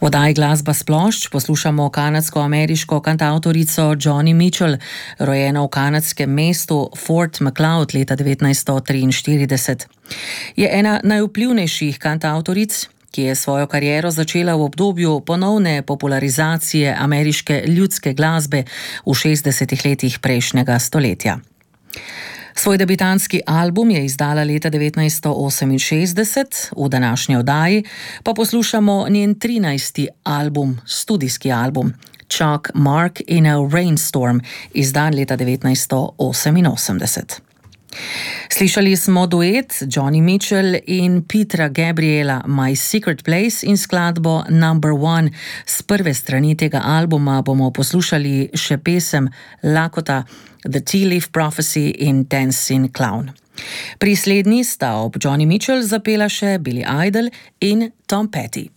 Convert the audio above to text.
oddaji Glasba s plošč poslušamo kanadsko-ameriško kantavtorico Joni Mitchell, rojena v kanadskem mestu Fort Macleod leta 1943. Je ena najvplivnejših kantavtoric, ki je svojo kariero začela v obdobju ponovne popularizacije ameriške ljudske glasbe v 60. letih prejšnjega stoletja. Svoj debitantski album je izdala leta 1968, v današnji oddaji pa poslušamo njen 13. album, studijski album, Chalk Mark in a Rainstorm, izdan leta 1988. Slišali smo duet Joni Mitchell in Petra Gabriela My Secret Place in skladbo Number One. S prve strani tega albuma bomo poslušali še pesem Lakota, The Tea Leaf Prophecy in Dancing Clown. Pri slednji sta ob Joni Mitchell zapela še Billy Idol in Tom Petty.